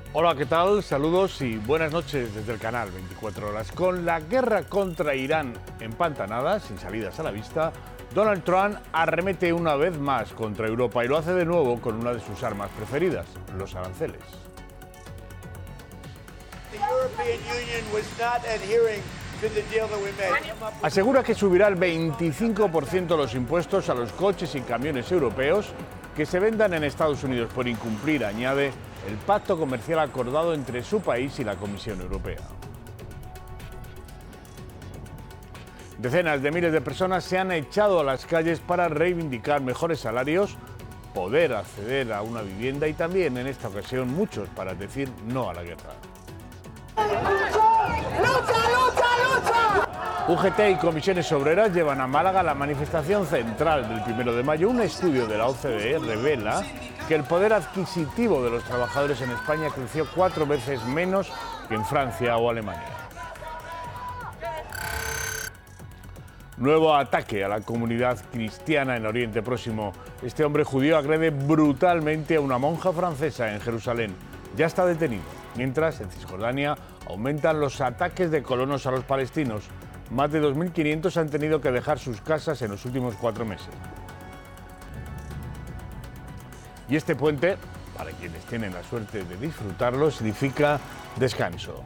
Hola, ¿qué tal? Saludos y buenas noches desde el canal 24 horas. Con la guerra contra Irán empantanada, sin salidas a la vista, Donald Trump arremete una vez más contra Europa y lo hace de nuevo con una de sus armas preferidas, los aranceles. Asegura que subirá el 25% los impuestos a los coches y camiones europeos que se vendan en Estados Unidos por incumplir, añade, el pacto comercial acordado entre su país y la Comisión Europea. Decenas de miles de personas se han echado a las calles para reivindicar mejores salarios, poder acceder a una vivienda y también, en esta ocasión, muchos para decir no a la guerra. UGT y comisiones obreras llevan a Málaga la manifestación central del 1 de mayo. Un estudio de la OCDE revela que el poder adquisitivo de los trabajadores en España creció 4 veces menos que en Francia o Alemania. Nuevo ataque a la comunidad cristiana en Oriente Próximo. Este hombre judío agrede brutalmente a una monja francesa en Jerusalén. Ya está detenido. Mientras, en Cisjordania aumentan los ataques de colonos a los palestinos. Más de 2.500 han tenido que dejar sus casas en los últimos 4 meses. Y este puente, para quienes tienen la suerte de disfrutarlo, significa descanso.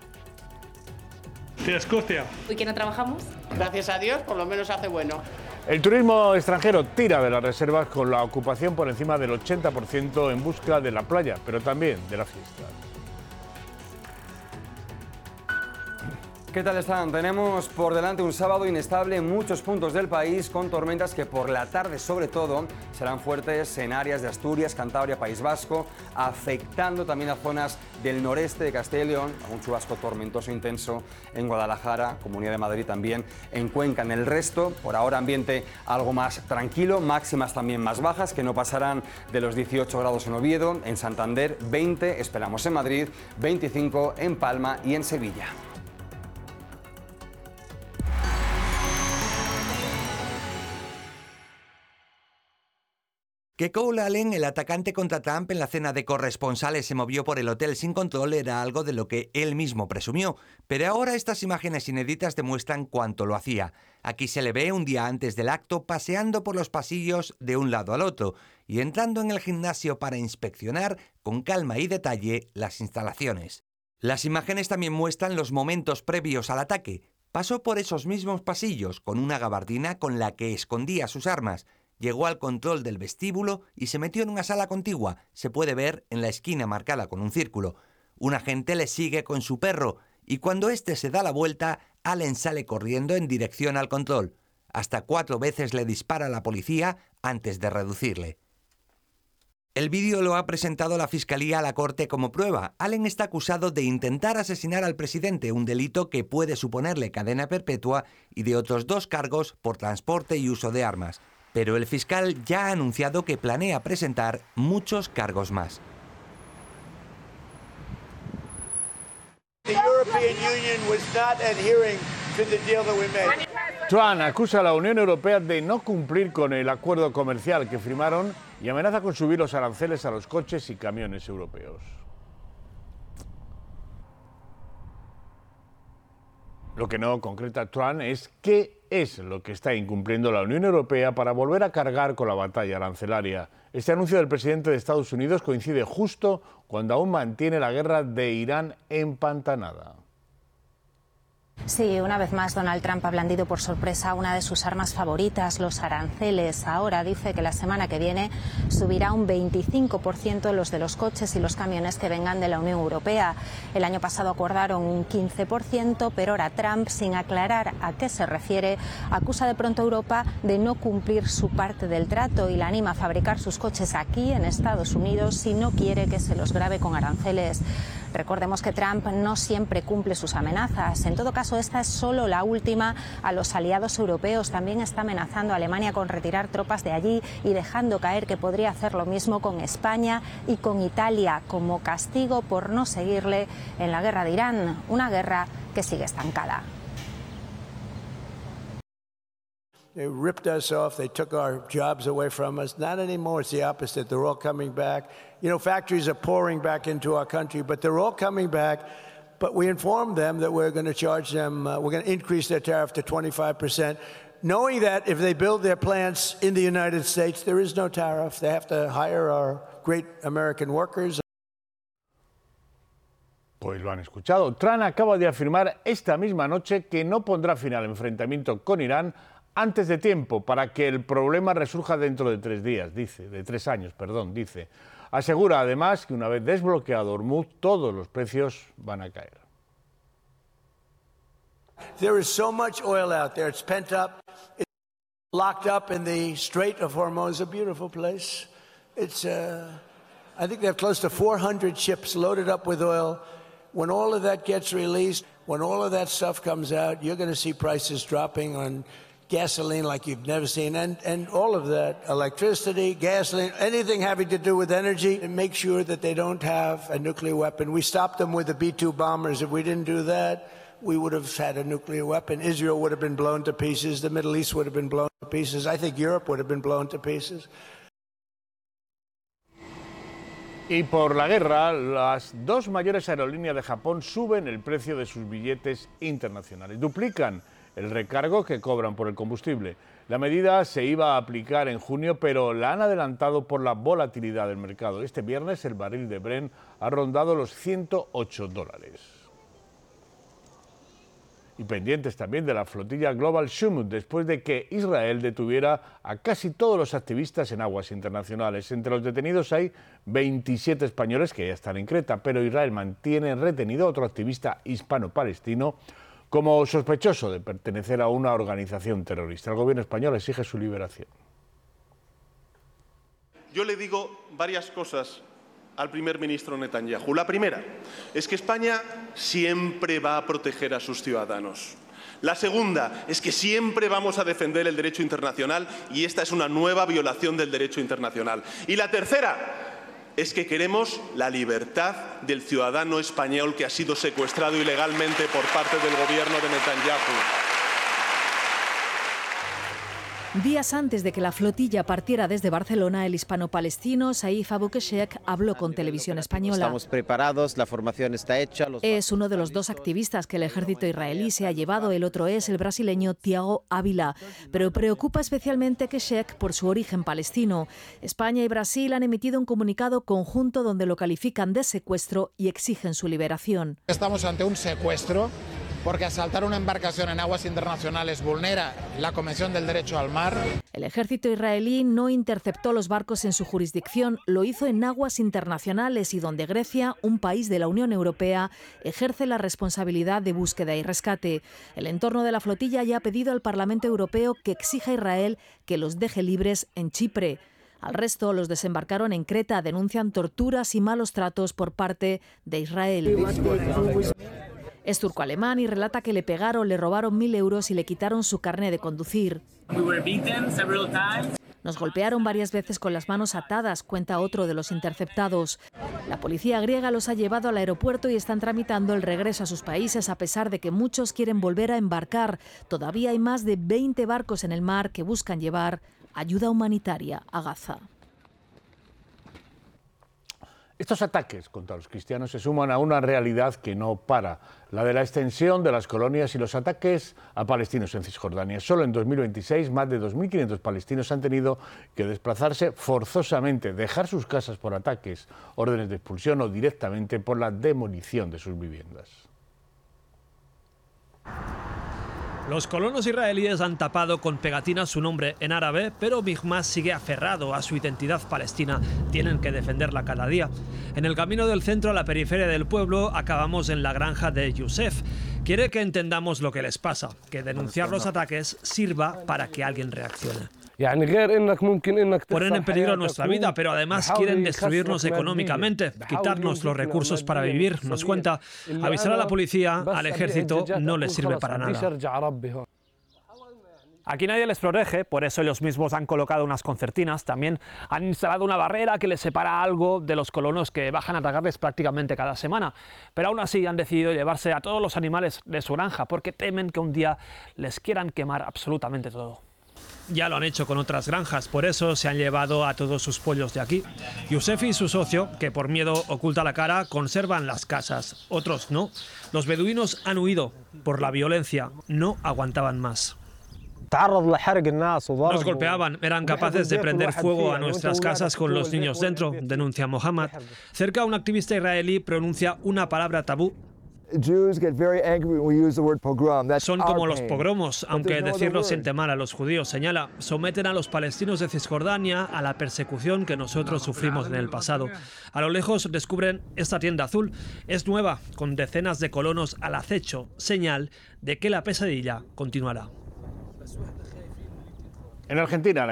De Escocia. ¿Hoy que no trabajamos? Gracias a Dios, por lo menos hace bueno. El turismo extranjero tira de las reservas con la ocupación por encima del 80% en busca de la playa, pero también de la fiesta. ¿Qué tal están? Tenemos por delante un sábado inestable en muchos puntos del país, con tormentas que por la tarde sobre todo serán fuertes en áreas de Asturias, Cantabria, País Vasco, afectando también a zonas del noreste de Castilla y León, un chubasco tormentoso intenso en Guadalajara, Comunidad de Madrid también, en Cuenca. En el resto, por ahora ambiente algo más tranquilo, máximas también más bajas que no pasarán de los 18 grados en Oviedo, en Santander 20, esperamos en Madrid, 25 en Palma y en Sevilla. Que Cole Allen, el atacante contra Trump en la cena de corresponsales, se movió por el hotel sin control era algo de lo que él mismo presumió. Pero ahora estas imágenes inéditas demuestran cuánto lo hacía. Aquí se le ve un día antes del acto paseando por los pasillos de un lado al otro y entrando en el gimnasio para inspeccionar con calma y detalle las instalaciones. Las imágenes también muestran los momentos previos al ataque. Pasó por esos mismos pasillos con una gabardina con la que escondía sus armas. Llegó al control del vestíbulo y se metió en una sala contigua. Se puede ver en la esquina marcada con un círculo. Un agente le sigue con su perro y cuando éste se da la vuelta, Allen sale corriendo en dirección al control. Hasta 4 veces le dispara a la policía antes de reducirle. El vídeo lo ha presentado la Fiscalía a la Corte como prueba. Allen está acusado de intentar asesinar al presidente, un delito que puede suponerle cadena perpetua, y de otros 2 cargos por transporte y uso de armas. Pero el fiscal ya ha anunciado que planea presentar muchos cargos más. Trump acusa a la Unión Europea de no cumplir con el acuerdo comercial que firmaron y amenaza con subir los aranceles a los coches y camiones europeos. Lo que no concreta Trump es qué es lo que está incumpliendo la Unión Europea para volver a cargar con la batalla arancelaria. Este anuncio del presidente de Estados Unidos coincide justo cuando aún mantiene la guerra de Irán empantanada. Sí, una vez más Donald Trump ha blandido por sorpresa una de sus armas favoritas, los aranceles. Ahora dice que la semana que viene subirá un 25% los de los coches y los camiones que vengan de la Unión Europea. El año pasado acordaron un 15%, pero ahora Trump, sin aclarar a qué se refiere, acusa de pronto a Europa de no cumplir su parte del trato y la anima a fabricar sus coches aquí en Estados Unidos si no quiere que se los grave con aranceles. Recordemos que Trump no siempre cumple sus amenazas. En todo caso, esta es solo la última a los aliados europeos. También está amenazando a Alemania con retirar tropas de allí y dejando caer que podría hacer lo mismo con España y con Italia como castigo por no seguirle en la guerra de Irán, una guerra que sigue estancada. They ripped us off. They took our jobs away from us. Not anymore. It's the opposite. They're all coming back. factories are pouring back into our country, but they're all coming back. But we informed them that we're going to charge them, we're going to increase their tariff to 25%, knowing that if they build their plants in the United States, there is no tariff. They have to hire our great American workers. Pues lo han escuchado. Trump acaba de afirmar esta misma noche que no pondrá fin al enfrentamiento con Irán antes de tiempo para que el problema resurja dentro de 3 años, dice. Asegura además que una vez desbloqueado Hormuz, todos los precios van a caer. There is so much oil out there. It's pent up. It's locked up in the Strait of Hormuz, a beautiful place. It's, I think they have close to 400 ships loaded up with oil. When all of that gets released, when all of that stuff comes out, you're going to see prices dropping on gasoline like you've never seen, and all of that, electricity, gasoline, anything having to do with energy, and make sure that they don't have a nuclear weapon. We stopped them with the B-2 bombers. If we didn't do that, we would have had a nuclear weapon. Israel would have been blown to pieces. The Middle East would have been blown to pieces. I think Europe would have been blown to pieces. Y por la guerra, las dos mayores aerolíneas de Japón suben el precio de sus billetes internacionales. Duplican el recargo que cobran por el combustible. La medida se iba a aplicar en junio, pero la han adelantado por la volatilidad del mercado. Este viernes el barril de Brent ha rondado los $108. Y pendientes también de la flotilla Global Summit, después de que Israel detuviera a casi todos los activistas en aguas internacionales. Entre los detenidos hay 27 españoles que ya están en Creta, pero Israel mantiene retenido a otro activista hispano-palestino como sospechoso de pertenecer a una organización terrorista. El gobierno español exige su liberación. Yo le digo varias cosas al primer ministro Netanyahu. La primera es que España siempre va a proteger a sus ciudadanos. La segunda es que siempre vamos a defender el derecho internacional y esta es una nueva violación del derecho internacional. Y la tercera es que queremos la libertad del ciudadano español que ha sido secuestrado ilegalmente por parte del gobierno de Netanyahu. Días antes de que la flotilla partiera desde Barcelona, el hispano-palestino Saif Abu Keshek habló con Televisión Española. Estamos preparados, la formación está hecha. Es uno de los dos activistas que el ejército israelí se ha llevado, el otro es el brasileño Thiago Ávila. Pero preocupa especialmente Keshek por su origen palestino. España y Brasil han emitido un comunicado conjunto donde lo califican de secuestro y exigen su liberación. Estamos ante un secuestro, porque asaltar una embarcación en aguas internacionales vulnera la Convención del Derecho al Mar. El ejército israelí no interceptó los barcos en su jurisdicción, lo hizo en aguas internacionales y donde Grecia, un país de la Unión Europea, ejerce la responsabilidad de búsqueda y rescate. El entorno de la flotilla ya ha pedido al Parlamento Europeo que exija a Israel que los deje libres en Chipre. Al resto los desembarcaron en Creta, denuncian torturas y malos tratos por parte de Israel. Es turco-alemán y relata que le pegaron, le robaron 1.000 euros y le quitaron su carné de conducir. Nos golpearon varias veces con las manos atadas, cuenta otro de los interceptados. La policía griega los ha llevado al aeropuerto y están tramitando el regreso a sus países, a pesar de que muchos quieren volver a embarcar. Todavía hay más de 20 barcos en el mar que buscan llevar ayuda humanitaria a Gaza. Estos ataques contra los cristianos se suman a una realidad que no para, la de la extensión de las colonias y los ataques a palestinos en Cisjordania. Solo en 2026 más de 2.500 palestinos han tenido que desplazarse forzosamente, dejar sus casas por ataques, órdenes de expulsión o directamente por la demolición de sus viviendas. Los colonos israelíes han tapado con pegatinas su nombre en árabe, pero Mihmas sigue aferrado a su identidad palestina. Tienen que defenderla cada día. En el camino del centro a la periferia del pueblo acabamos en la granja de Youssef. Quiere que entendamos lo que les pasa, que denunciar los ataques sirva para que alguien reaccione. Ponen en peligro nuestra vida, pero además quieren destruirnos económicamente, quitarnos los recursos para vivir, nos cuenta. Avisar a la policía, al ejército, no les sirve para nada. Aquí nadie les protege, por eso ellos mismos han colocado unas concertinas. También han instalado una barrera que les separa algo de los colonos que bajan a atacarles prácticamente cada semana. Pero aún así han decidido llevarse a todos los animales de su granja porque temen que un día les quieran quemar absolutamente todo. Ya lo han hecho con otras granjas, por eso se han llevado a todos sus pollos de aquí. Yousefi y su socio, que por miedo oculta la cara, conservan las casas. Otros no. Los beduinos han huido por la violencia. No aguantaban más. Nos golpeaban, eran capaces de prender fuego a nuestras casas con los niños dentro, denuncia Mohammad. Cerca, un activista israelí pronuncia una palabra tabú. Son como los pogromos, aunque decirlo siente mal a los judíos, señala. Someten a los palestinos de Cisjordania a la persecución que nosotros sufrimos en el pasado. A lo lejos descubren esta tienda azul. Es nueva, con decenas de colonos al acecho, señal de que la pesadilla continuará. En Argentina,